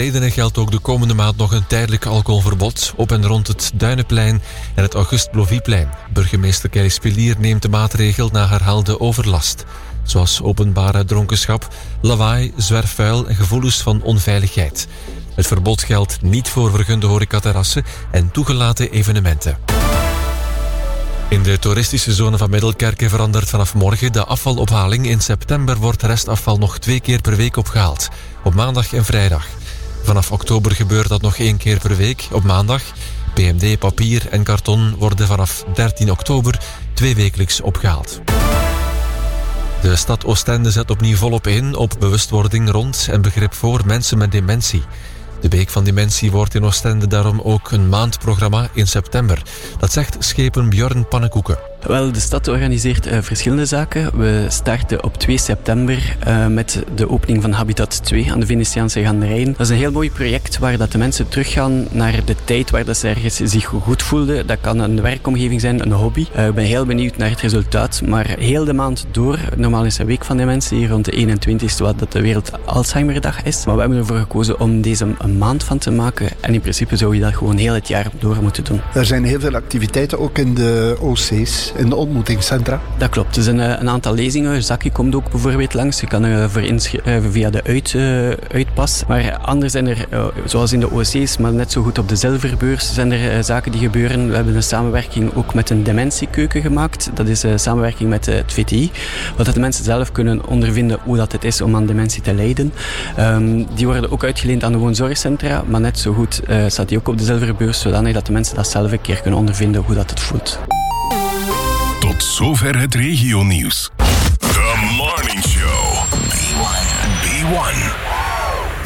Redenen geldt ook de komende maand nog een tijdelijk alcoholverbod op en rond het Duinenplein en het Auguste-Blovieplein. Burgemeester Kelly Spilier neemt de maatregel na herhaalde overlast, zoals openbare dronkenschap, lawaai, zwerfvuil en gevoelens van onveiligheid. Het verbod geldt niet voor vergunde horecaterrassen en toegelaten evenementen. In de toeristische zone van Middelkerke verandert vanaf morgen de afvalophaling. In september wordt restafval nog 2 keer per week opgehaald, op maandag en vrijdag. Vanaf oktober gebeurt dat nog 1 keer per week, op maandag. PMD, papier en karton worden vanaf 13 oktober 2 wekelijks opgehaald. De stad Oostende zet opnieuw volop in op bewustwording rond en begrip voor mensen met dementie. De Week van Dementie wordt in Oostende daarom ook een maandprogramma in september. Dat zegt schepen Björn Pannenkoeken. Wel, de stad organiseert verschillende zaken. We starten op 2 september met de opening van Habitat 2 aan de Venetiaanse Gaanderijen. Dat is een heel mooi project waar dat de mensen teruggaan naar de tijd waar dat ze ergens zich goed voelden. Dat kan een werkomgeving zijn, een hobby. Ik ben heel benieuwd naar het resultaat, maar heel de maand door. Normaal is een Week van Dementie rond de 21ste, wat dat de Wereld Alzheimerdag is. Maar we hebben ervoor gekozen om deze een maand van te maken. En in principe zou je dat gewoon heel het jaar door moeten doen. Er zijn heel veel activiteiten, ook in de OC's. In de ontmoetingscentra. Dat klopt. Er zijn een aantal lezingen. Zakkie komt ook bijvoorbeeld langs. Je kan voor inschrijven via de uitpas. Maar anders zijn er, zoals in de OC's, maar net zo goed op de Zilverbeurs, zijn er zaken die gebeuren. We hebben een samenwerking ook met een dementiekeuken gemaakt. Dat is een samenwerking met het VTI. Wat de mensen zelf kunnen ondervinden hoe dat het is om aan dementie te lijden. Die worden ook uitgeleend aan de woonzorgcentra. Maar net zo goed staat die ook op de Zilverbeurs, zodanig dat de mensen dat zelf een keer kunnen ondervinden hoe dat het voelt. Tot zover het regionieuws. The Morning Show. B1.